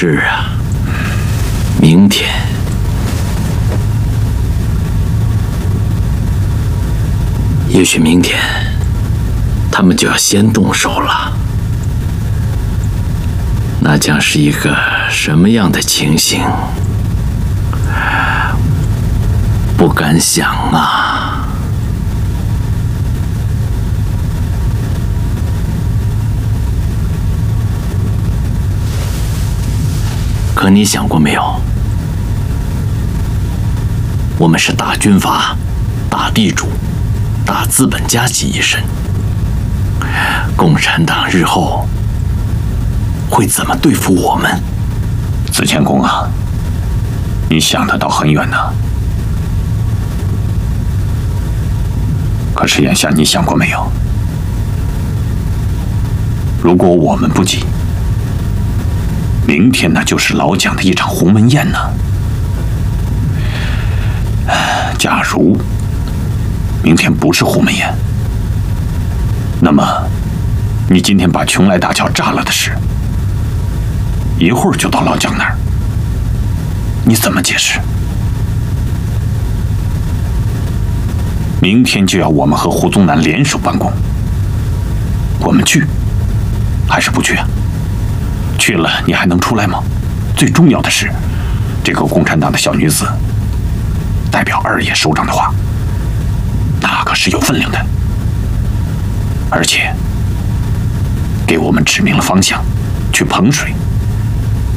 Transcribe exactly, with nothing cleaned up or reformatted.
是啊，明天，也许明天他们就要先动手了。那将是一个什么样的情形？不敢想啊！可你想过没有？我们是大军阀、大地主、大资本家集一身，共产党日后会怎么对付我们？ 子谦公啊，你想的倒很远呢。可是眼下你想过没有？如果我们不急，明天那就是老蒋的一场鸿门宴呢。假如明天不是鸿门宴，那么你今天把邛崃大桥炸了的事，一会儿就到老蒋那儿，你怎么解释？明天就要我们和胡宗南联手办公，我们去还是不去啊？去了你还能出来吗？最重要的是，这个共产党的小女子代表二爷首长的话，那可是有分量的，而且给我们指明了方向，去彭水